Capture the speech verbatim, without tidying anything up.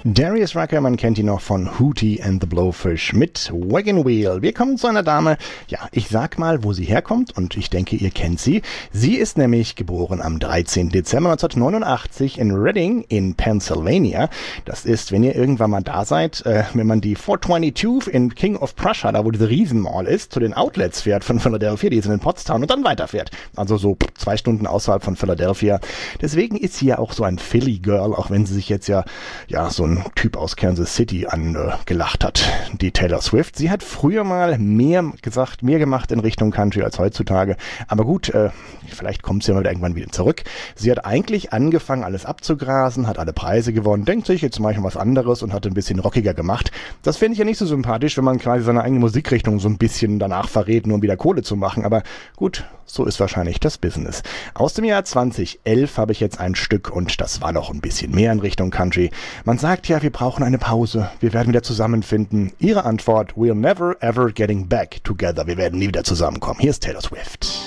Darius Rucker, man kennt ihn noch von Hootie and the Blowfish mit Wagon Wheel. Wir kommen zu einer Dame, ja, ich sag mal, wo sie herkommt und ich denke, ihr kennt sie. Sie ist nämlich geboren am dreizehnten Dezember neunzehnhundertneunundachtzig in Reading in Pennsylvania. Das ist, wenn ihr irgendwann mal da seid, äh, wenn man die four twenty-two in King of Prussia, da wo diese Riesenmall ist, zu den Outlets fährt von Philadelphia, die sind in Pottstown und dann weiterfährt. Also so zwei Stunden außerhalb von Philadelphia. Deswegen ist sie ja auch so ein Philly Girl, auch wenn sie sich jetzt ja, ja, so ein Typ aus Kansas City angelacht hat, die Taylor Swift. Sie hat früher mal mehr gesagt, mehr gemacht in Richtung Country als heutzutage. Aber gut, äh, vielleicht kommt sie ja mal irgendwann wieder zurück. Sie hat eigentlich angefangen, alles abzugrasen, hat alle Preise gewonnen, denkt sich, jetzt mache ich mal was anderes und hat ein bisschen rockiger gemacht. Das finde ich ja nicht so sympathisch, wenn man quasi seine eigene Musikrichtung so ein bisschen danach verrät, nur um wieder Kohle zu machen. Aber gut, so ist wahrscheinlich das Business. Aus dem Jahr zweitausendelf habe ich jetzt ein Stück und das war noch ein bisschen mehr in Richtung Country. Man sagt ja, wir brauchen eine Pause. Wir werden wieder zusammenfinden. Ihre Antwort, we'll never ever getting back together. Wir werden nie wieder zusammenkommen. Hier ist Taylor Swift.